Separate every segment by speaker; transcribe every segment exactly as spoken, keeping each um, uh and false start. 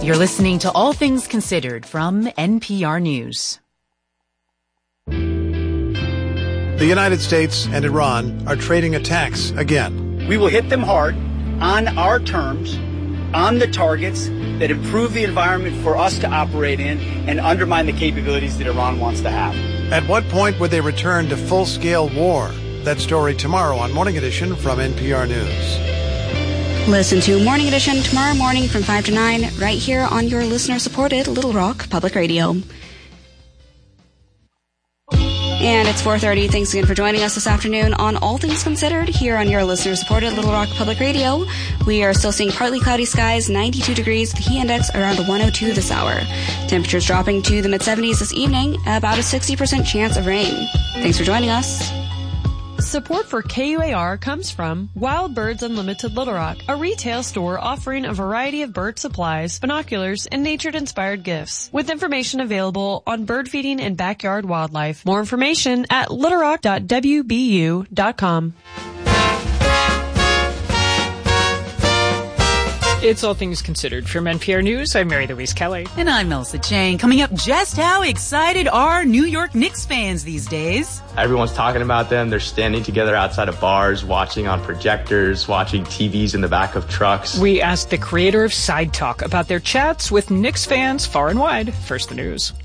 Speaker 1: You're listening to All Things Considered from N P R News.
Speaker 2: The United States and Iran are trading attacks again.
Speaker 3: We will hit them hard, on our terms, on the targets that improve the environment for us to operate in and undermine the capabilities that Iran wants to have.
Speaker 2: At what point would they return to full-scale war? That story tomorrow on Morning Edition from N P R News.
Speaker 4: Listen to Morning Edition tomorrow morning from five to nine right here on your listener-supported Little Rock Public Radio. And it's four thirty. Thanks again for joining us this afternoon on All Things Considered here on your listener-supported Little Rock Public Radio. We are still seeing partly cloudy skies, ninety-two degrees, the heat index around one oh two this hour. Temperatures dropping to the mid-seventies this evening, about a sixty percent chance of rain. Thanks for joining us.
Speaker 5: Support for K U A R comes from Wild Birds Unlimited Little Rock, a retail store offering a variety of bird supplies, binoculars, and nature-inspired gifts, with information available on bird feeding and backyard wildlife. More information at little rock dot w b u dot com.
Speaker 6: It's All Things Considered from N P R News. I'm Mary Louise Kelly.
Speaker 1: And I'm Melissa Chang. Coming up, just how excited are New York Knicks fans these days?
Speaker 7: Everyone's talking about them. They're standing together outside of bars, watching on projectors, watching T Vs in the back of trucks.
Speaker 6: We asked the creator of Side Talk about their chats with Knicks fans far and wide. First, the news.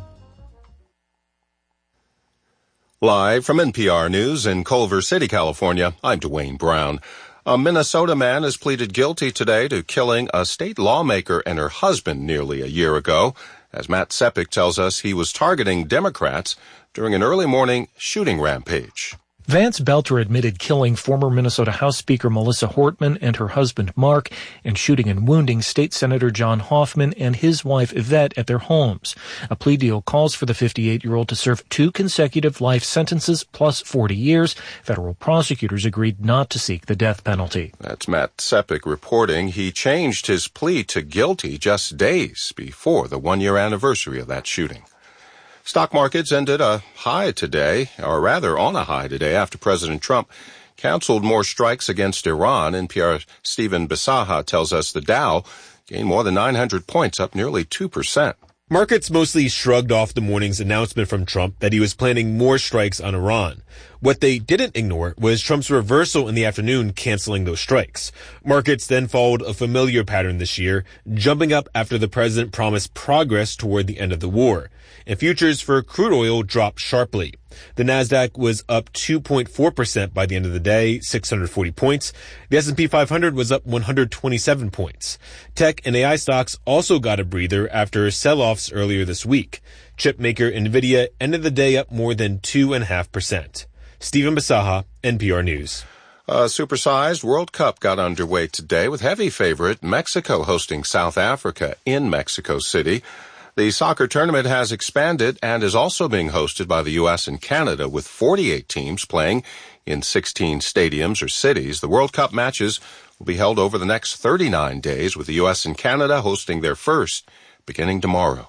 Speaker 8: Live from N P R News in Culver City, California, I'm Dwayne Brown. A Minnesota man has pleaded guilty today to killing a state lawmaker and her husband nearly a year ago. As Matt Sepik tells us, he was targeting Democrats during an early morning shooting rampage.
Speaker 9: Vance Belter admitted killing former Minnesota House Speaker Melissa Hortman and her husband Mark and shooting and wounding State Senator John Hoffman and his wife Yvette at their homes. A plea deal calls for the fifty-eight-year-old to serve two consecutive life sentences plus forty years. Federal prosecutors agreed not to seek the death penalty.
Speaker 8: That's Matt Sepik reporting. He changed his plea to guilty just days before the one-year anniversary of that shooting. Stock markets ended a high today, or rather on a high today, after President Trump canceled more strikes against Iran. N P R's Stephen Bisaha tells us the Dow gained more than nine hundred points, up nearly two percent.
Speaker 10: Markets mostly shrugged off the morning's announcement from Trump that he was planning more strikes on Iran. What they didn't ignore was Trump's reversal in the afternoon, canceling those strikes. Markets then followed a familiar pattern this year, jumping up after the president promised progress toward the end of the war. And futures for crude oil dropped sharply. The Nasdaq was up two point four percent by the end of the day, six hundred forty points. The S and P five hundred was up one hundred twenty-seven points. Tech and A I stocks also got a breather after sell-offs earlier this week. Chip maker NVIDIA ended the day up more than two point five percent. Stephen Bisaha, N P R News.
Speaker 8: A supersized World Cup got underway today with heavy favorite Mexico hosting South Africa in Mexico City. The soccer tournament has expanded and is also being hosted by the U S and Canada with forty-eight teams playing in sixteen stadiums or cities. The World Cup matches will be held over the next thirty-nine days with the U S and Canada hosting their first beginning tomorrow.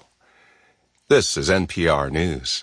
Speaker 8: This is N P R News.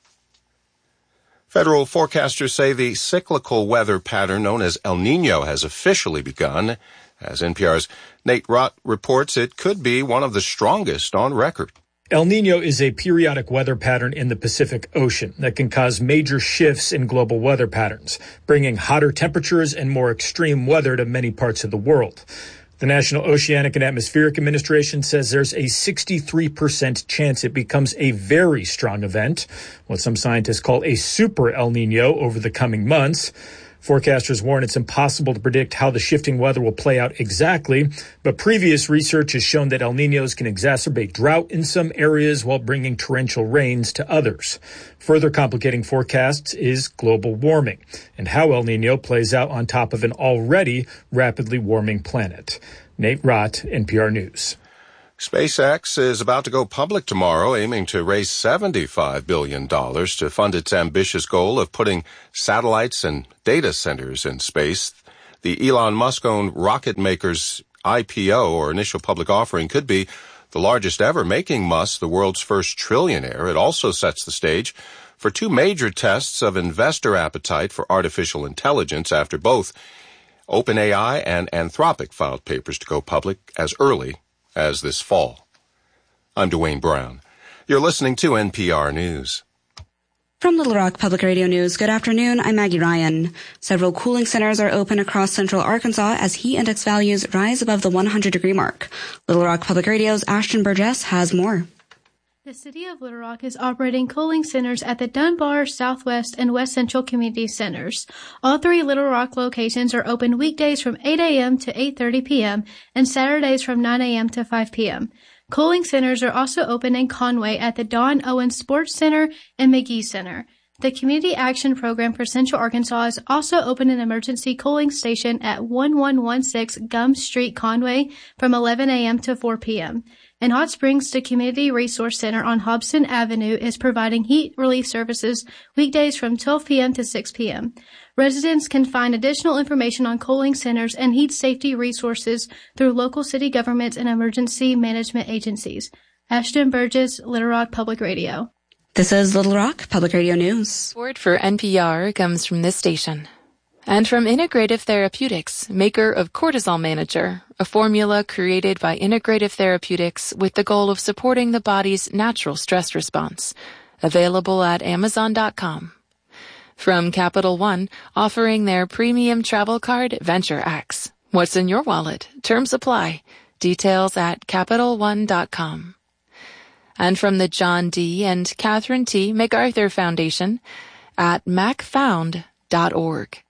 Speaker 8: Federal forecasters say the cyclical weather pattern known as El Niño has officially begun. As N P R's Nate Rott reports, it could be one of the strongest on record.
Speaker 11: El Niño is a periodic weather pattern in the Pacific Ocean that can cause major shifts in global weather patterns, bringing hotter temperatures and more extreme weather to many parts of the world. The National Oceanic and Atmospheric Administration says there's a sixty-three percent chance it becomes a very strong event, what some scientists call a super El Niño, over the coming months. Forecasters warn it's impossible to predict how the shifting weather will play out exactly, but previous research has shown that El Niños can exacerbate drought in some areas while bringing torrential rains to others. Further complicating forecasts is global warming and how El Niño plays out on top of an already rapidly warming planet. Nate Rott, N P R News.
Speaker 8: SpaceX is about to go public tomorrow, aiming to raise seventy-five billion dollars to fund its ambitious goal of putting satellites and data centers in space. The Elon Musk-owned rocket maker's I P O, or initial public offering, could be the largest ever, making Musk the world's first trillionaire. It also sets the stage for two major tests of investor appetite for artificial intelligence after both OpenAI and Anthropic filed papers to go public as early as this fall. I'm Dwayne Brown. You're listening to N P R News.
Speaker 4: From Little Rock Public Radio News, good afternoon, I'm Maggie Ryan. Several cooling centers are open across central Arkansas as heat index values rise above the one hundred degree mark. Little Rock Public Radio's Ashton Burgess has more.
Speaker 12: The City of Little Rock is operating cooling centers at the Dunbar, Southwest, and West Central Community Centers. All three Little Rock locations are open weekdays from eight a.m. to eight thirty p.m. and Saturdays from nine a.m. to five p.m. Cooling centers are also open in Conway at the Don Owens Sports Center and McGee Center. The Community Action Program for Central Arkansas has also opened an emergency cooling station at one one one six Gum Street, Conway from eleven a.m. to four p.m. In Hot Springs, the Community Resource Center on Hobson Avenue is providing heat relief services weekdays from twelve p.m. to six p.m. Residents can find additional information on cooling centers and heat safety resources through local city governments and emergency management agencies. Ashton Burgess, Little Rock Public Radio.
Speaker 4: This is Little Rock Public Radio News.
Speaker 13: Support for N P R comes from this station. And from Integrative Therapeutics, maker of Cortisol Manager, a formula created by Integrative Therapeutics with the goal of supporting the body's natural stress response. Available at amazon dot com. From Capital One, offering their premium travel card, Venture X. What's in your wallet? Terms apply. Details at capital one dot com. And from the John D. and Catherine T. MacArthur Foundation at mac found dot org.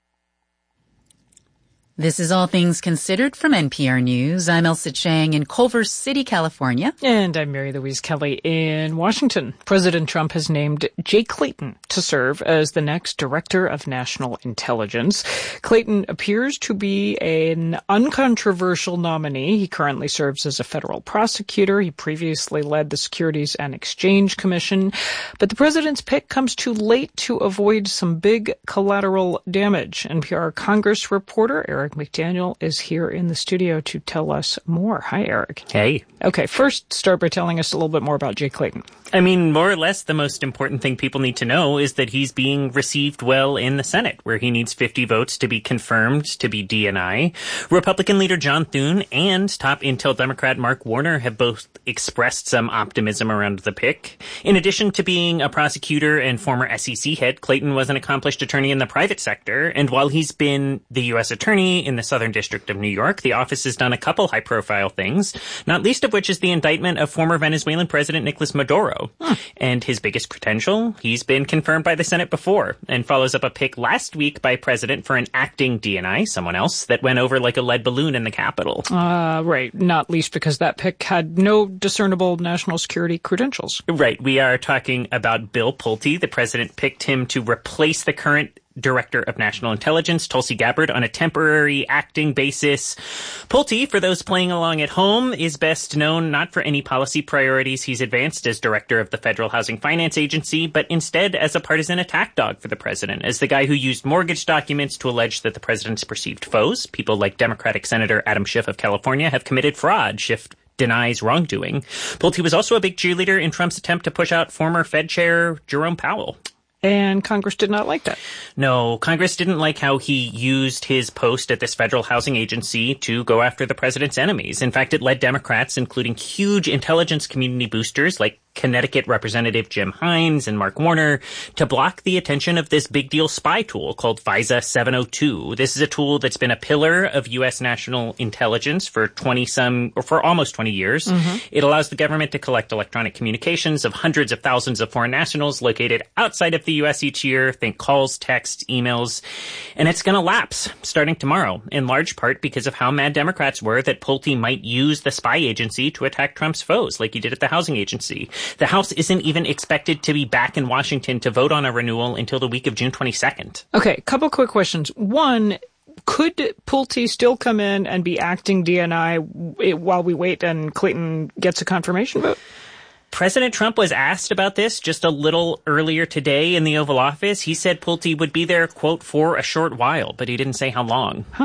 Speaker 1: This is All Things Considered from N P R News. I'm Elsa Chang in Culver City, California.
Speaker 6: And I'm Mary Louise Kelly in Washington. President Trump has named Jay Clayton to serve as the next Director of National Intelligence. Clayton appears to be an uncontroversial nominee. He currently serves as a federal prosecutor. He previously led the Securities and Exchange Commission. But the president's pick comes too late to avoid some big collateral damage. N P R Congress reporter Eric McDaniel is here in the studio to tell us more. Hi, Eric.
Speaker 14: Hey.
Speaker 6: Okay, first start by telling us a little bit more about Jay Clayton.
Speaker 14: I mean, more or less, the most important thing people need to know is that he's being received well in the Senate, where he needs fifty votes to be confirmed to be D N I. Republican leader John Thune and top Intel Democrat Mark Warner have both expressed some optimism around the pick. In addition to being a prosecutor and former S E C head, Clayton was an accomplished attorney in the private sector, and while he's been the U S attorney in the Southern District of New York, the office has done a couple high-profile things, not least of which is the indictment of former Venezuelan President Nicolas Maduro. Hmm. And his biggest credential, he's been confirmed by the Senate before, and follows up a pick last week by President for an acting D N I, someone else, that went over like a lead balloon in the Capitol.
Speaker 6: Uh, right. Not least because that pick had no discernible national security credentials.
Speaker 14: Right. We are talking about Bill Pulte. The president picked him to replace the current Director of National Intelligence, Tulsi Gabbard, on a temporary acting basis. Pulte, for those playing along at home, is best known not for any policy priorities he's advanced as Director of the Federal Housing Finance Agency, but instead as a partisan attack dog for the president, as the guy who used mortgage documents to allege that the president's perceived foes, people like Democratic Senator Adam Schiff of California, have committed fraud. Schiff denies wrongdoing. Pulte was also a big cheerleader in Trump's attempt to push out former Fed Chair Jerome Powell.
Speaker 6: And Congress did not like that.
Speaker 14: No, Congress didn't like how he used his post at this federal housing agency to go after the president's enemies. In fact, it led Democrats, including huge intelligence community boosters like Connecticut Representative Jim Hines and Mark Warner, to block the attention of this big deal spy tool called FISA seven oh two. This is a tool that's been a pillar of U S national intelligence for twenty some, or for almost twenty years. Mm-hmm. It allows the government to collect electronic communications of hundreds of thousands of foreign nationals located outside of the U S each year. Think calls, texts, emails. And it's going to lapse starting tomorrow, in large part because of how mad Democrats were that Pulte might use the spy agency to attack Trump's foes, like he did at the housing agency. The House isn't even expected to be back in Washington to vote on a renewal until the week of June twenty-second.
Speaker 6: Okay, a couple quick questions. One, could Pulte still come in and be acting D N I while we wait and Clayton gets a confirmation vote?
Speaker 14: President Trump was asked about this just a little earlier today in the Oval Office. He said Pulte would be there, quote, for a short while, but he didn't say how long.
Speaker 6: Huh.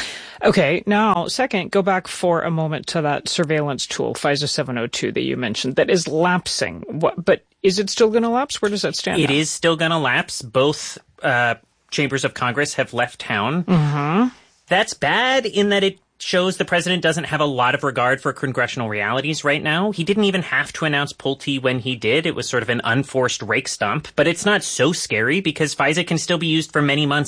Speaker 6: Okay, now, second, go back for a moment to that surveillance tool, FISA seven oh two, that you mentioned, that is lapsing. What, but is it still going to lapse? Where does that stand
Speaker 14: It
Speaker 6: now?
Speaker 14: is still going to lapse. Both uh, chambers of Congress have left town.
Speaker 6: Mm-hmm.
Speaker 14: That's bad in that it shows the president doesn't have a lot of regard for congressional realities right now. He didn't even have to announce Pulte when he did. It was sort of an unforced rake stump. But it's not so scary because FISA can still be used for many months